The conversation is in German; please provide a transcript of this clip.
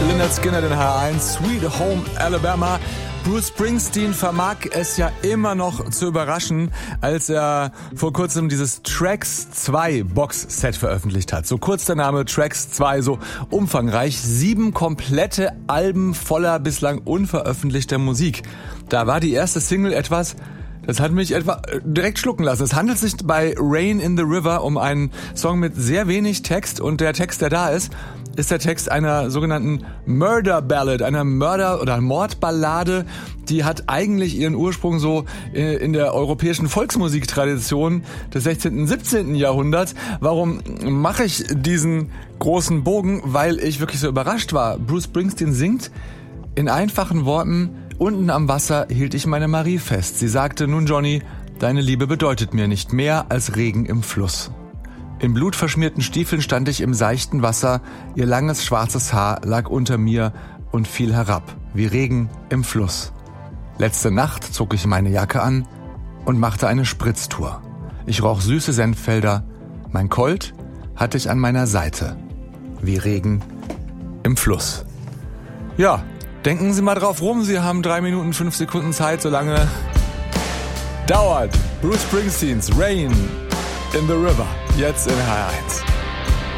Lynyrd Skynyrd in HR1, Sweet Home Alabama. Bruce Springsteen vermag es ja immer noch zu überraschen, als er vor kurzem dieses Tracks 2 Box-Set veröffentlicht hat. So kurz der Name, Tracks 2, so umfangreich. 7 komplette Alben voller bislang unveröffentlichter Musik. Da war die erste Single etwas, das hat mich direkt schlucken lassen. Es handelt sich bei Rain in the River um einen Song mit sehr wenig Text, und der Text, der da ist der Text einer sogenannten Murder Ballad, einer oder Mordballade. Die hat eigentlich ihren Ursprung so in der europäischen Volksmusiktradition des 16. und 17. Jahrhunderts. Warum mache ich diesen großen Bogen? Weil ich wirklich so überrascht war. Bruce Springsteen singt in einfachen Worten: Unten am Wasser hielt ich meine Marie fest. Sie sagte: Nun Johnny, deine Liebe bedeutet mir nicht mehr als Regen im Fluss. In blutverschmierten Stiefeln stand ich im seichten Wasser, ihr langes schwarzes Haar lag unter mir und fiel herab, wie Regen im Fluss. Letzte Nacht zog ich meine Jacke an und machte eine Spritztour. Ich roch süße Senffelder, mein Colt hatte ich an meiner Seite, wie Regen im Fluss. Ja, denken Sie mal drauf rum, Sie haben 3 Minuten 5 Sekunden Zeit, so lange dauert Bruce Springsteens Rain in the River, jetzt in HR1.